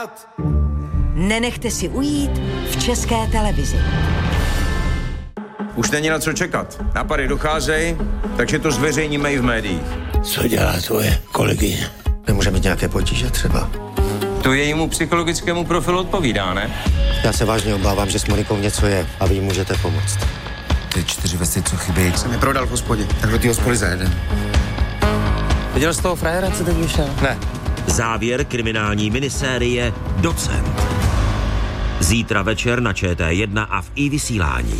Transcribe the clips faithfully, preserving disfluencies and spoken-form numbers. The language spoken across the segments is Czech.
hrát. Nenechte si ujít v České televizi. Už není na co čekat. Napady docházejí, takže to zveřejníme i v médiích. Co dělá tvoje kolegyně? Nemůže mít nějaké potíže třeba? To jejímu psychologickému profilu odpovídá, ne? Já se vážně obávám, že s Monikou něco je a vy jí můžete pomoct. Ty čtyři vesty, co chybí, jsem je prodal v hospodě, tak do té hospody za jeden. Viděl jsi toho frajera, co teď vyšel? Ne. Závěr kriminální minisérie Docent. Zítra večer na Č T jedna a v iVysílání.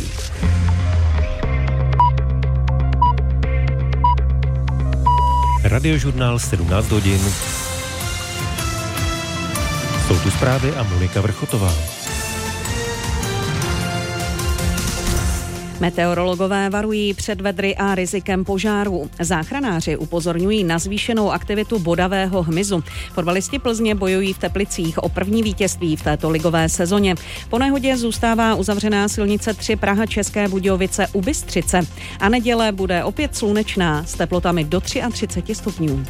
Radiožurnál sedmnáct hodin. Jsou tu zprávy a Monika Vrchotová. Meteorologové varují před vedry a rizikem požárů. Záchranáři upozorňují na zvýšenou aktivitu bodavého hmyzu. Fotbalisti Plzně bojují v Teplicích o první vítězství v této ligové sezóně. Po nehodě zůstává uzavřená silnice tři Praha České Budějovice u Bystřice. A neděle bude opět slunečná s teplotami do třicet tři stupňů.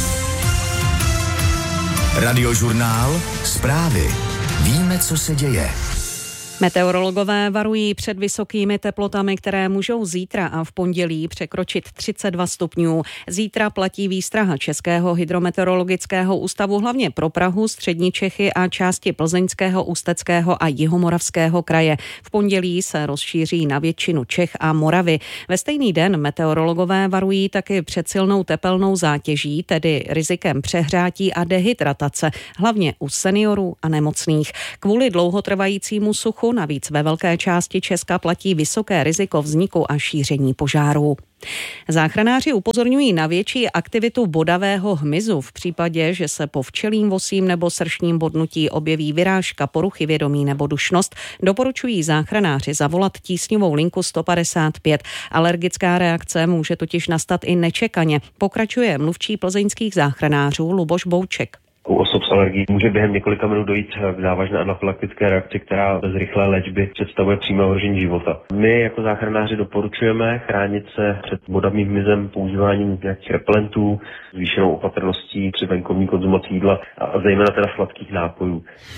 Radiožurnál, zprávy. Víme, co se děje. Meteorologové varují před vysokými teplotami, které můžou zítra a v pondělí překročit třicet dva stupňů. Zítra platí výstraha Českého hydrometeorologického ústavu hlavně pro Prahu, střední Čechy a části Plzeňského, Ústeckého a Jihomoravského kraje. V pondělí se rozšíří na většinu Čech a Moravy. Ve stejný den meteorologové varují taky před silnou tepelnou zátěží, tedy rizikem přehrátí a dehydratace, hlavně u seniorů a nemocných. Kvůli dlouhotrvajícímu suchu navíc ve velké části Česka platí vysoké riziko vzniku a šíření požárů. Záchranáři upozorňují na větší aktivitu bodavého hmyzu v případě, že se po včelím vosím nebo sršním bodnutí objeví vyrážka, poruchy vědomí nebo dušnost. Doporučují záchranáři zavolat tísňovou linku sto padesát pět. Alergická reakce může totiž nastat i nečekaně. Pokračuje mluvčí plzeňských záchranářů Luboš Bouček. U osob s alergií může během několika minut dojít k závažné anafylaktické reakci, která bez rychlé léčby představuje přímé ohrožení života. My jako záchranáři doporučujeme chránit se před bodavým hmyzem používáním nějakých repelentů, zvýšenou opatrností při venkovní konzumaci jídla a zejména teda sladkých nápojů.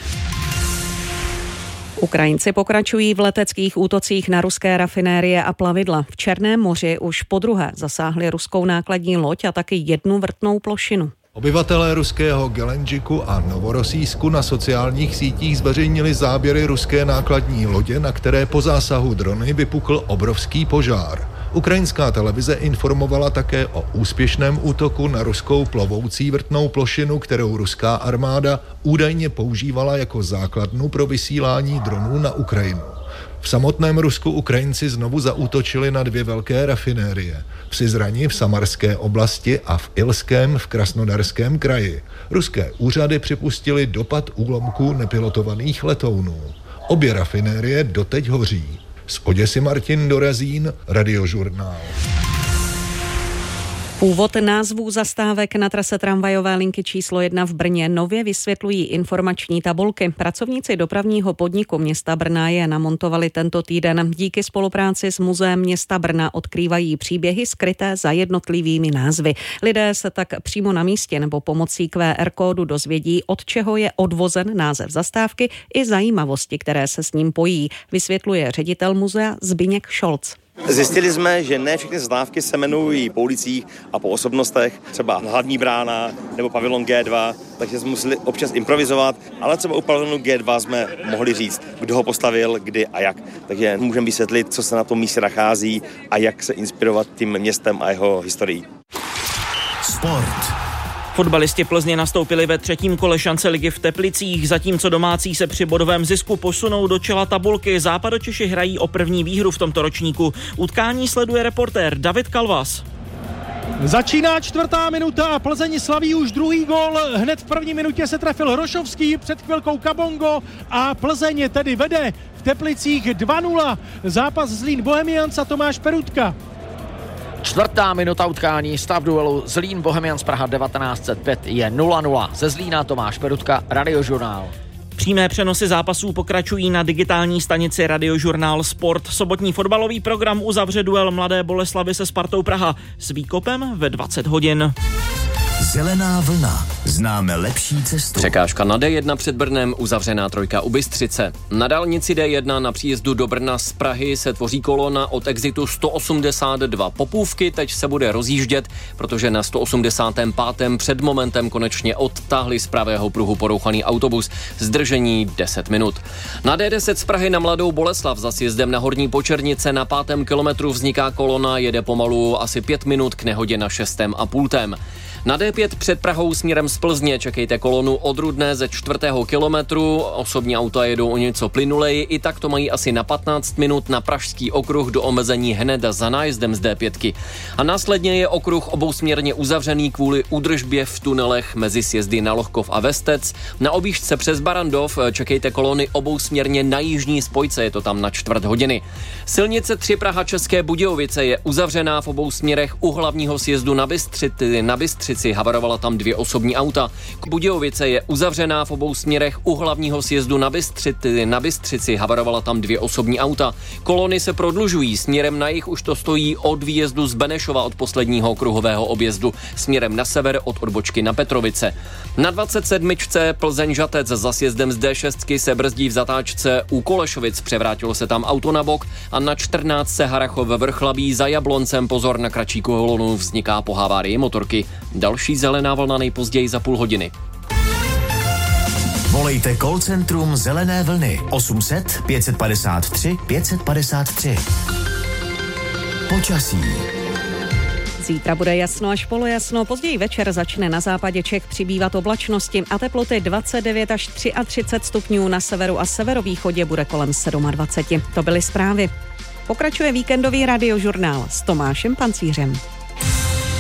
Ukrajinci pokračují v leteckých útocích na ruské rafinérie a plavidla. V Černém moři už podruhé zasáhli ruskou nákladní loď a taky jednu vrtnou plošinu. Obyvatelé ruského Gelenžiku a Novorosísku na sociálních sítích zveřejnili záběry ruské nákladní lodě, na které po zásahu drony vypukl obrovský požár. Ukrajinská televize informovala také o úspěšném útoku na ruskou plovoucí vrtnou plošinu, kterou ruská armáda údajně používala jako základnu pro vysílání dronů na Ukrajinu. V samotném Rusku Ukrajinci znovu zaútočili na dvě velké rafinérie. V Syzrani v Samarské oblasti a v Ilském v Krasnodarském kraji. Ruské úřady připustili dopad úlomků nepilotovaných letounů. Obě rafinérie doteď hoří. Z Oděsy Martin Dorazín, Radiožurnál. Původ názvů zastávek na trase tramvajové linky číslo jedna v Brně nově vysvětlují informační tabulky. Pracovníci dopravního podniku města Brna je namontovali tento týden. Díky spolupráci s Muzeem města Brna odkrývají příběhy skryté za jednotlivými názvy. Lidé se tak přímo na místě nebo pomocí Q R kódu dozvědí, od čeho je odvozen název zastávky i zajímavosti, které se s ním pojí, vysvětluje ředitel muzea Zbyněk Šolc. Zjistili jsme, že ne všechny zastávky se jmenují po ulicích a po osobnostech, třeba hlavní brána nebo pavilon G dva, takže jsme museli občas improvizovat, ale třeba u pavilonu G dva jsme mohli říct, kdo ho postavil, kdy a jak. Takže můžeme vysvětlit, co se na tom místě nachází a jak se inspirovat tím městem a jeho historií. Sport. Fotbalisti Plzně nastoupili ve třetím kole šance ligy v Teplicích, zatímco domácí se při bodovém zisku posunou do čela tabulky. Západočeši hrají o první výhru v tomto ročníku. Utkání sleduje reportér David Kalvas. Začíná čtvrtá minuta a Plzeň slaví už druhý gól. Hned v první minutě se trefil Hrošovský, před chvilkou Kabongo a Plzeň tedy vede v Teplicích dva nula. Zápas Zlín Bohemians a Tomáš Perutka. Čtvrtá minuta utkání, stav duelu Zlín Bohemians Praha devatenáct set pět je nula nula. Ze Zlína Tomáš Perutka, Radiožurnál. Přímé přenosy zápasů pokračují na digitální stanici Radiožurnál Sport. Sobotní fotbalový program uzavře duel Mladé Boleslavi se Spartou Praha s výkopem ve dvacet hodin. Zelená vlna. Známe lepší cestu. Překážka na D jedna před Brnem, uzavřená trojka u Bystřice. Na dálnici D jedna na příjezdu do Brna z Prahy se tvoří kolona od exitu sto osmdesát dva Popůvky. Teď se bude rozjíždět, protože na sto osmdesátém pátém před momentem konečně odtáhli z pravého pruhu porouchaný autobus. Zdržení deset minut. Na D deset z Prahy na Mladou Boleslav za sjezdem na Horní Počernice na pátém kilometru vzniká kolona, jede pomalu asi pět minut k nehodě na šestém a půltém. Na D pět před Prahou směrem z Plzně čekejte kolonu od Rudné ze čtvrtého kilometru. Osobní auta jedou o něco plynuleji, i tak to mají asi na patnáct minut na Pražský okruh do omezení hned za nájezdem z D pět. A následně je okruh obousměrně uzavřený kvůli údržbě v tunelech mezi sjezdy na Lohkov a Vestec. Na objížďce přes Barandov čekejte kolony obousměrně na jižní spojce, je to tam na čtvrt hodiny. Silnice tři Praha České Budějovice je uzavřená v obou směrech u hlavního sjezdu na Bystřici, na Bystřici. Havarovala tam dvě osobní auta. Budějovice je uzavřená v obou směrech u hlavního sjezdu na Bystřici, na Bystřici. Havarovala tam dvě osobní auta. Kolony se prodlužují. Směrem na jih už to stojí od výjezdu z Benešova od posledního kruhového objezdu. Směrem na sever od odbočky na Petrovice. Na dvacet sedm Plzeň Žatec za sjezdem z D šest se brzdí v zatáčce u Kolešovic. Převrátilo se tam auto na bok a na čtrnáct Harachov Vrchlabí za Jabloncem. Pozor, na kratší kolonu vzniká po havárii motorky. Další zelená vlna nejpozději za půl hodiny. Volejte call centrum Zelené vlny osm set pět padesát tři pět padesát tři. Počasí. Zítra bude jasno až polojasno, později večer začne na západě Čech přibývat oblačnosti a teploty dvacet devět až třicet tři stupňů, na severu a severovýchodě bude kolem dvacet sedm. To byly zprávy. Pokračuje víkendový radiožurnál s Tomášem Pancířem.